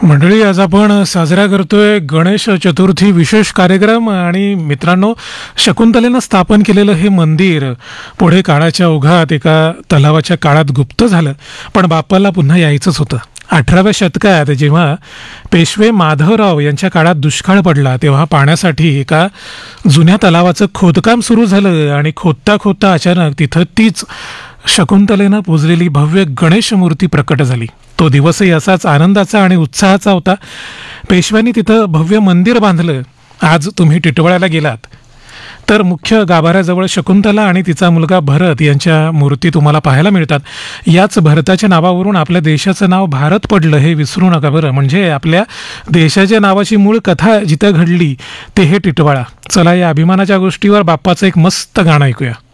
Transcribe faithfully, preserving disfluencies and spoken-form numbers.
मंडळी, आज आपण साजरा करतोय गणेश चतुर्थी विशेष कार्यक्रम. आणि मित्रांनो, शकुंतलेनं स्थापन केलेलं हे मंदिर पुढे काळाच्या ओघात एका तलावाच्या काळात गुप्त झालं. पण बाप्पाला पुन्हा यायचंच होतं. अठराव्या शतकात जेव्हा पेशवे माधवराव यांच्या काळात दुष्काळ पडला, तेव्हा पाण्यासाठी एका जुन्या तलावाचं खोदकाम सुरू झालं. आणि खोदता खोदता अचानक तिथं तीच शकुंतलेनं पूजलेली भव्य गणेश मूर्ती प्रकट झाली. तो दिवसही असाच आनंदाचा आणि उत्साहाचा होता. पेशव्यांनी तिथं भव्य मंदिर बांधलं. आज तुम्ही टिटवाळ्याला गेलात तर मुख्य गाभाऱ्याजवळ शकुंतला आणि तिचा मुलगा भरत यांच्या मूर्ती तुम्हाला पाहायला मिळतात. याच भरताच्या नावावरून आपल्या देशाचं नाव भारत पडलं, हे विसरू नका बरं. म्हणजे आपल्या देशाच्या नावाची मूळ कथा जिथं घडली ते हे टिटवाळा. चला, या अभिमानाच्या गोष्टीवर बाप्पाचं एक मस्त गाणं ऐकूया.